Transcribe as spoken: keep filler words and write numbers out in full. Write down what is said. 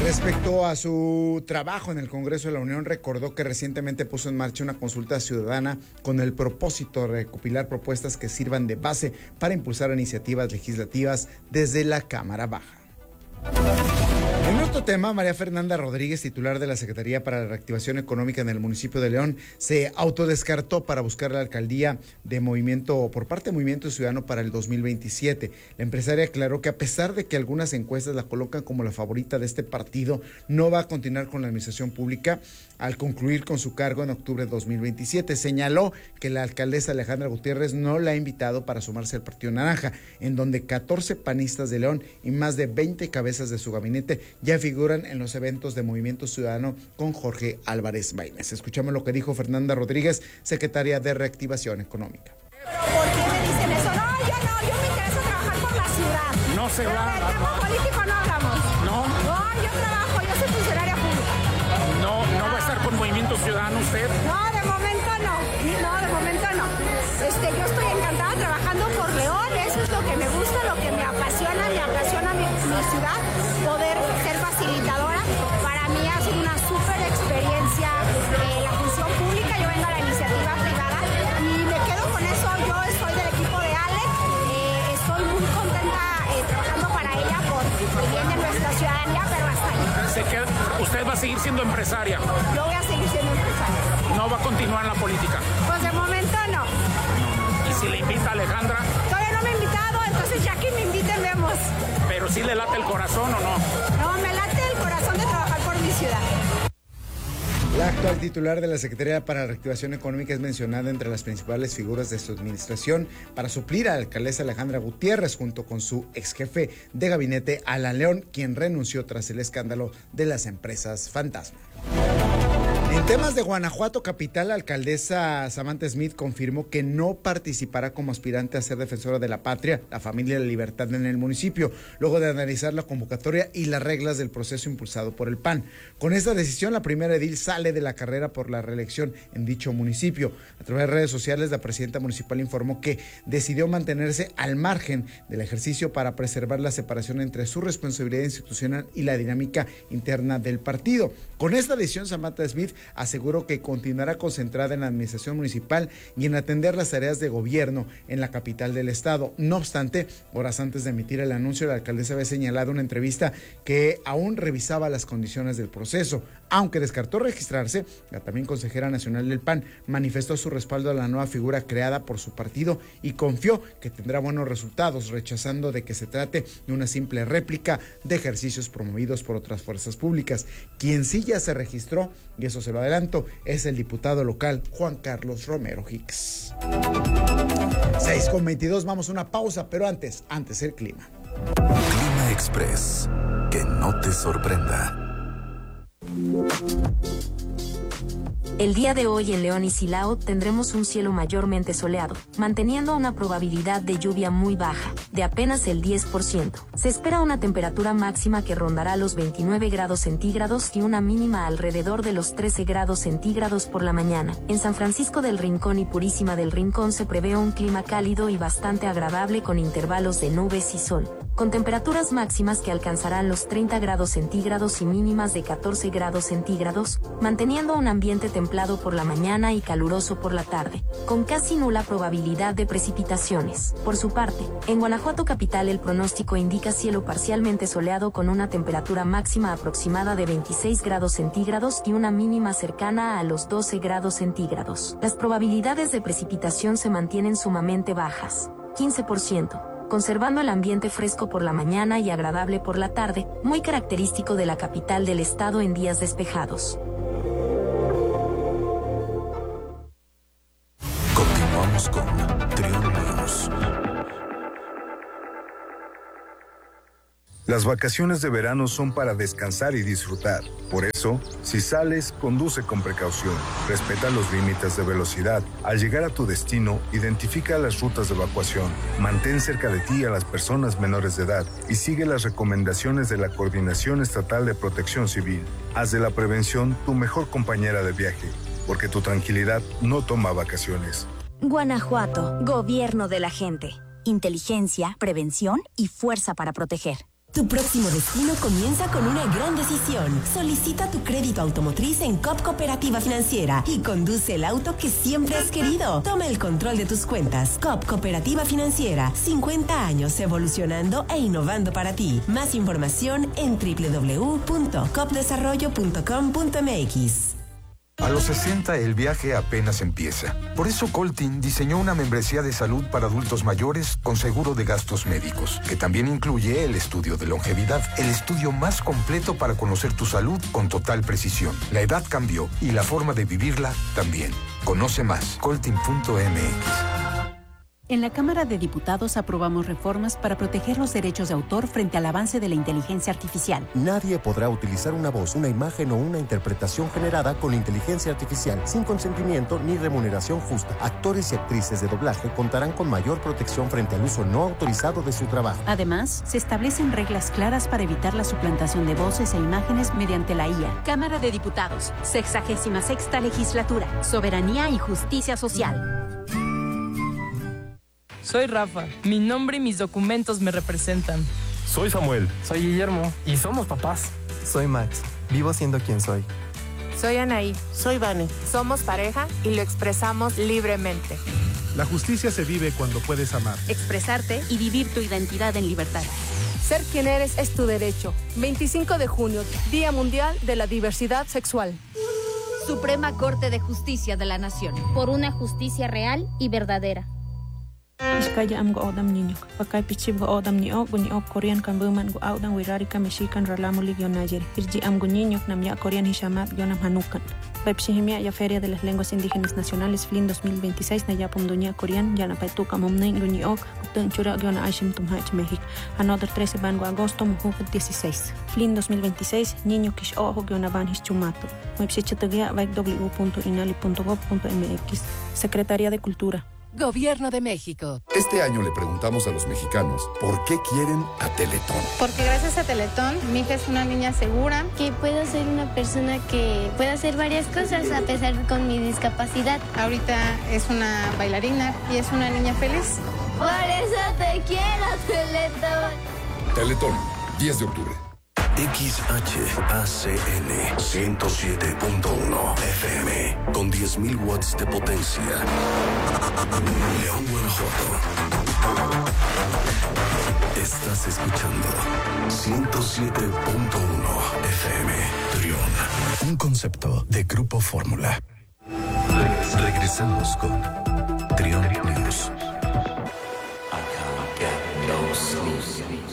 Respecto a su trabajo en el Congreso de la Unión, recordó que recientemente puso en marcha una consulta ciudadana con el propósito de recopilar propuestas que sirvan de base para impulsar iniciativas legislativas desde la Cámara Baja. En otro tema, María Fernanda Rodríguez, titular de la Secretaría para la Reactivación Económica en el municipio de León, se autodescartó para buscar la alcaldía de Movimiento por parte de Movimiento Ciudadano para el dos mil veintisiete. La empresaria aclaró que a pesar de que algunas encuestas la colocan como la favorita de este partido, no va a continuar con la administración pública al concluir con su cargo en octubre de dos mil veintisiete. Señaló que la alcaldesa Alejandra Gutiérrez no la ha invitado para sumarse al Partido Naranja, en donde catorce panistas de León y más de veinte cabezas de su gabinete ya figuran en los eventos de Movimiento Ciudadano con Jorge Álvarez Maínez. Escuchamos lo que dijo Fernanda Rodríguez, secretaria de Reactivación Económica. ¿Por qué me dicen eso? No, yo no, yo me interesa trabajar por la ciudad. No se va. Pero del tema político no hablamos. No. No, yo trabajo, yo soy funcionaria pública. No, no va a estar con Movimiento Ciudadano usted. No, de momento no. No, de momento no. Este, yo estoy encantada trabajando por León, eso es lo que me gusta, lo que me apasiona, me apasiona mi, mi ciudad, poder ser facilitadora. Para mí ha sido una súper experiencia eh, la función pública, yo vengo a la iniciativa privada y me quedo con eso. Yo estoy del equipo de Ale, eh, estoy muy contenta eh, trabajando para ella por el bien de nuestra ciudadanía, pero hasta ahí. Se queda, usted va a seguir siendo empresaria. Yo voy a seguir siendo empresaria. No va a continuar en la política. Pues de momento no. Y si le invita a Alejandra. Todavía no me he invitado, entonces ya que me inviten vemos. Pero si le late el corazón o no. No, me late el corazón de trabajar por mi ciudad. La actual titular de la Secretaría para la Reactivación Económica es mencionada entre las principales figuras de su administración para suplir a la alcaldesa Alejandra Gutiérrez junto con su ex jefe de gabinete Alan León, quien renunció tras el escándalo de las empresas fantasma. En temas de Guanajuato capital, la alcaldesa Samantha Smith confirmó que no participará como aspirante a ser defensora de la patria, la familia y la libertad en el municipio, luego de analizar la convocatoria y las reglas del proceso impulsado por el P A N. Con esta decisión, la primera edil sale de la carrera por la reelección en dicho municipio. A través de redes sociales, la presidenta municipal informó que decidió mantenerse al margen del ejercicio para preservar la separación entre su responsabilidad institucional y la dinámica interna del partido. Con esta decisión, Samantha Smith aseguró que continuará concentrada en la administración municipal y en atender las tareas de gobierno en la capital del estado. No obstante, horas antes de emitir el anuncio, la alcaldesa había señalado en una entrevista que aún revisaba las condiciones del proceso. Aunque descartó registrarse, la también consejera nacional del P A N manifestó su respaldo a la nueva figura creada por su partido y confió que tendrá buenos resultados, rechazando de que se trate de una simple réplica de ejercicios promovidos por otras fuerzas públicas. Quien sí ya se registró, y eso se lo adelanto, es el diputado local Juan Carlos Romero Hicks. seis con veintidós, vamos a una pausa, pero antes, antes el clima. Clima Express, que no te sorprenda. El día de hoy en León y Silao tendremos un cielo mayormente soleado, manteniendo una probabilidad de lluvia muy baja, de apenas el diez por ciento. Se espera una temperatura máxima que rondará los veintinueve grados centígrados y una mínima alrededor de los trece grados centígrados por la mañana. En San Francisco del Rincón y Purísima del Rincón se prevé un clima cálido y bastante agradable con intervalos de nubes y sol, con temperaturas máximas que alcanzarán los treinta grados centígrados y mínimas de catorce grados centígrados, manteniendo un ambiente templado por la mañana y caluroso por la tarde, con casi nula probabilidad de precipitaciones. Por su parte, en Guanajuato capital el pronóstico indica cielo parcialmente soleado con una temperatura máxima aproximada de veintiséis grados centígrados y una mínima cercana a los doce grados centígrados. Las probabilidades de precipitación se mantienen sumamente bajas, quince por ciento. Conservando el ambiente fresco por la mañana y agradable por la tarde, muy característico de la capital del estado en días despejados. Continuamos con Trión News. Las vacaciones de verano son para descansar y disfrutar. Por eso, si sales, conduce con precaución. Respeta los límites de velocidad. Al llegar a tu destino, identifica las rutas de evacuación. Mantén cerca de ti a las personas menores de edad y sigue las recomendaciones de la Coordinación Estatal de Protección Civil. Haz de la prevención tu mejor compañera de viaje, porque tu tranquilidad no toma vacaciones. Guanajuato, gobierno de la gente. Inteligencia, prevención y fuerza para proteger. Tu próximo destino comienza con una gran decisión. Solicita tu crédito automotriz en C O P Cooperativa Financiera y conduce el auto que siempre has querido. Toma el control de tus cuentas. C O P Cooperativa Financiera. cincuenta años evolucionando e innovando para ti. Más información en doble u doble u doble u punto cop desarrollo punto com punto m x. A los sesenta el viaje apenas empieza. Por eso Coltin diseñó una membresía de salud para adultos mayores con seguro de gastos médicos, que también incluye el estudio de longevidad, el estudio más completo para conocer tu salud con total precisión. La edad cambió y la forma de vivirla también. Conoce más, coltin punto m x. En la Cámara de Diputados aprobamos reformas para proteger los derechos de autor frente al avance de la inteligencia artificial. Nadie podrá utilizar una voz, una imagen o una interpretación generada con inteligencia artificial sin consentimiento ni remuneración justa. Actores y actrices de doblaje contarán con mayor protección frente al uso no autorizado de su trabajo. Además, se establecen reglas claras para evitar la suplantación de voces e imágenes mediante la I A. Cámara de Diputados, sexagésima sexta legislatura, soberanía y justicia social. Soy Rafa. Mi nombre y mis documentos me representan. Soy Samuel. Soy Guillermo. Y somos papás. Soy Max. Vivo siendo quien soy. Soy Anaí. Soy Vane. Somos pareja y lo expresamos libremente. La justicia se vive cuando puedes amar. Expresarte y vivir tu identidad en libertad. Ser quien eres es tu derecho. veinticinco de junio, Día Mundial de la Diversidad Sexual. Suprema Corte de Justicia de la Nación. Por una justicia real y verdadera. Iskaya am go odam ninyok. Pakai pichib go odam ni ok buni ok Korean kan buman go audang wirari ka Mexican ralamu ligyo nayer. Irji am go ninyok nam ya Korean hishamat yo nam hanukan. Pepsihimia ya Feria de las Lenguas Indígenas Nacionales F L I N dos mil veintiséis na ya pomdunya Korean ya na paituka momnen go ni ok utun chura yo na aishim tumhach México. Another trece ban go agosto muhu dieciséis. F L I N dos mil veintiséis niño kish ojo yo na ban his chumato. Mepsichatagia vaik w punto inali punto gov punto m x. Secretaría de Cultura. Gobierno de México. Este año le preguntamos a los mexicanos por qué quieren a Teletón. Porque gracias a Teletón, mi hija es una niña segura. Que puedo ser una persona que pueda hacer varias cosas a pesar con mi discapacidad. Ahorita es una bailarina y es una niña feliz. Por eso te quiero, Teletón. Teletón, diez de octubre. X H A C N ciento siete punto uno F M con diez mil watts de potencia. León, Guanajuato. Estás escuchando ciento siete punto uno F M. Trión, un concepto de Grupo Fórmula. Regresamos con Trión News. I can't get no sleep.